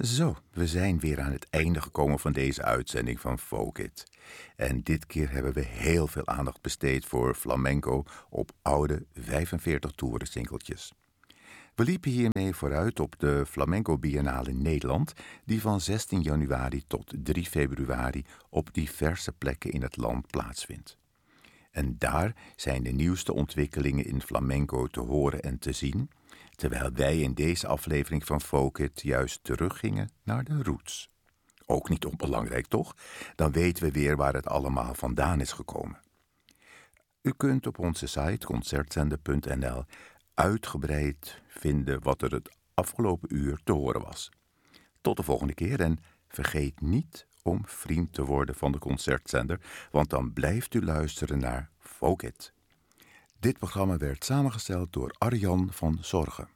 Zo, we zijn weer aan het einde gekomen van deze uitzending van Folkit. En dit keer hebben we heel veel aandacht besteed voor flamenco op oude 45 toeren singeltjes. We liepen hiermee vooruit op de Flamenco Biennale Nederland, die van 16 januari tot 3 februari op diverse plekken in het land plaatsvindt. En daar zijn de nieuwste ontwikkelingen in flamenco te horen en te zien, terwijl wij in deze aflevering van Folkit juist teruggingen naar de roots. Ook niet onbelangrijk, toch? Dan weten we weer waar het allemaal vandaan is gekomen. U kunt op onze site concertzender.nl uitgebreid vinden wat er het afgelopen uur te horen was. Tot de volgende keer en vergeet niet om vriend te worden van de Concertzender, want dan blijft u luisteren naar Folkit. Dit programma werd samengesteld door Arjan van Zorgen.